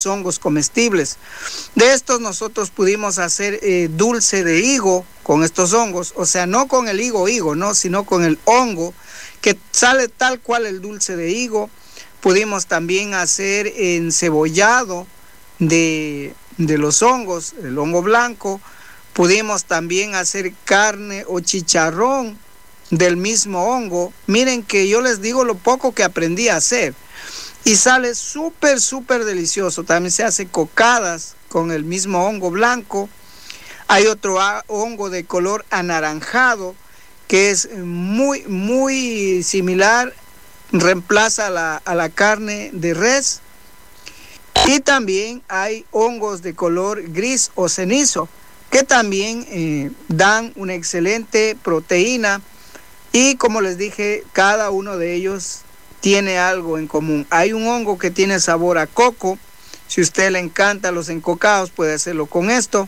hongos comestibles. De estos nosotros pudimos hacer dulce de higo con estos hongos, o sea, no con el higo, no, sino con el hongo, que sale tal cual el dulce de higo. Pudimos también hacer encebollado de los hongos, el hongo blanco. Pudimos también hacer carne o chicharrón del mismo hongo. Miren que yo les digo lo poco que aprendí a hacer. Y sale súper delicioso. También se hace cocadas con el mismo hongo blanco. Hay otro hongo de color anaranjado que es muy similar, reemplaza a la carne de res. Y también hay hongos de color gris o cenizo que también dan una excelente proteína. Y como les dije, cada uno de ellos tiene algo en común. Hay un hongo que tiene sabor a coco. Si a usted le encanta los encocados, puede hacerlo con esto.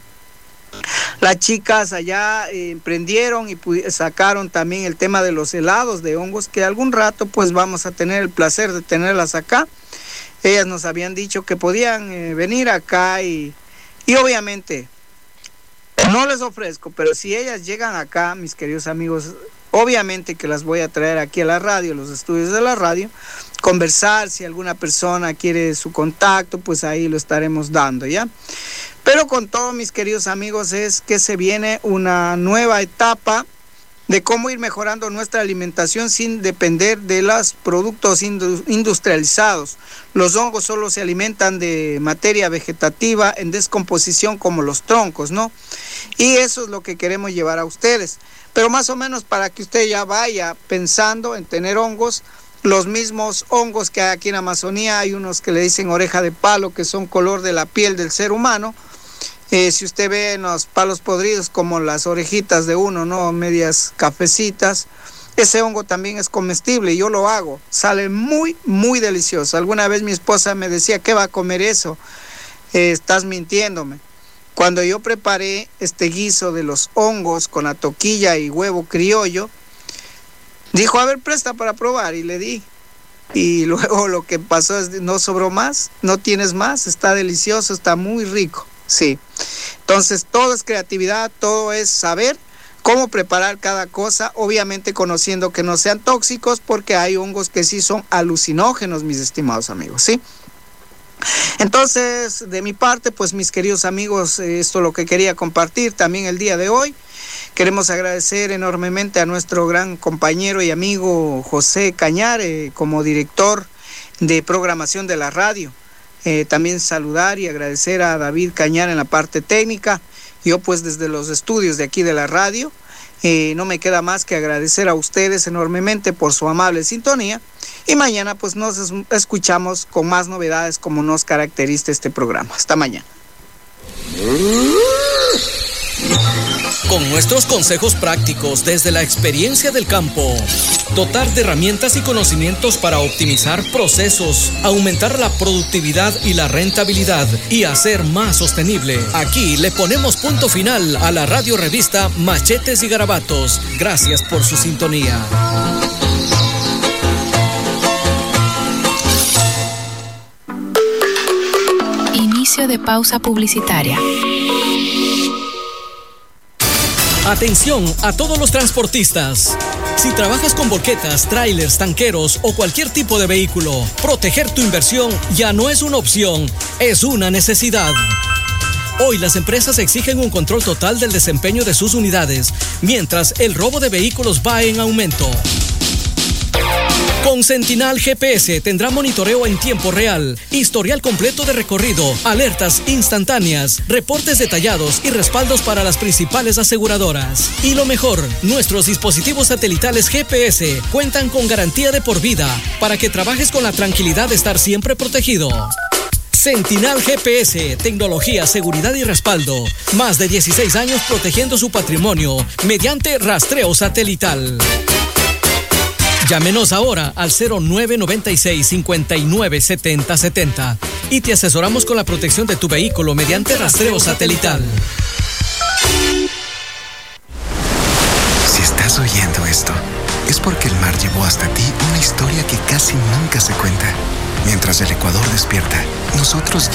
Las chicas allá emprendieron y sacaron también el tema de los helados de hongos, que algún rato pues vamos a tener el placer de tenerlas acá. Ellas nos habían dicho que podían venir acá y obviamente no les ofrezco, pero si ellas llegan acá, mis queridos amigos, obviamente que las voy a traer aquí a la radio, los estudios de la radio, conversar. Si alguna persona quiere su contacto, pues ahí lo estaremos dando, ¿ya? Pero con todo, mis queridos amigos, es que se viene una nueva etapa de cómo ir mejorando nuestra alimentación sin depender de los productos industrializados. Los hongos solo se alimentan de materia vegetativa en descomposición como los troncos, ¿no? Y eso es lo que queremos llevar a ustedes. Pero más o menos para que usted ya vaya pensando en tener hongos, los mismos hongos que hay aquí en Amazonía, hay unos que le dicen oreja de palo, que son color de la piel del ser humano. Si usted ve en los palos podridos como las orejitas de uno, ¿no? Medias cafecitas. Ese hongo también es comestible y yo lo hago. Sale muy delicioso. Alguna vez mi esposa me decía, ¿qué va a comer eso? Estás mintiéndome. Cuando yo preparé este guiso de los hongos con la toquilla y huevo criollo, dijo, a ver, presta para probar, y le di. Y luego lo que pasó es, no sobró más, no tienes más, está delicioso, está muy rico. Sí, entonces todo es creatividad, todo es saber cómo preparar cada cosa, obviamente conociendo que no sean tóxicos, porque hay hongos que sí son alucinógenos, mis estimados amigos, ¿sí? Entonces, de mi parte, pues mis queridos amigos, esto es lo que quería compartir también el día de hoy. Queremos agradecer enormemente a nuestro gran compañero y amigo José Cañar como director de programación de la radio. También saludar y agradecer a David Cañar en la parte técnica. Yo pues desde los estudios de aquí de la radio, no me queda más que agradecer a ustedes enormemente por su amable sintonía. Y mañana pues nos escuchamos con más novedades como nos caracteriza este programa. Hasta mañana. Con nuestros consejos prácticos desde la experiencia del campo, dotar de herramientas y conocimientos para optimizar procesos, aumentar la productividad y la rentabilidad y hacer más sostenible. Aquí le ponemos punto final a la radio revista Machetes y Garabatos. Gracias por su sintonía. Inicio de pausa publicitaria. Atención a todos los transportistas. Si trabajas con volquetas, trailers, tanqueros o cualquier tipo de vehículo, proteger tu inversión ya no es una opción, es una necesidad. Hoy las empresas exigen un control total del desempeño de sus unidades, mientras el robo de vehículos va en aumento. Con Sentinal GPS tendrá monitoreo en tiempo real, historial completo de recorrido, alertas instantáneas, reportes detallados y respaldos para las principales aseguradoras. Y lo mejor, nuestros dispositivos satelitales GPS cuentan con garantía de por vida para que trabajes con la tranquilidad de estar siempre protegido. Sentinal GPS, tecnología, seguridad y respaldo. Más de 16 años protegiendo su patrimonio mediante rastreo satelital. Llámenos ahora al 0996-597070 y te asesoramos con la protección de tu vehículo mediante rastreo satelital. Si estás oyendo esto, es porque el mar llevó hasta ti una historia que casi nunca se cuenta. Mientras el Ecuador despierta, nosotros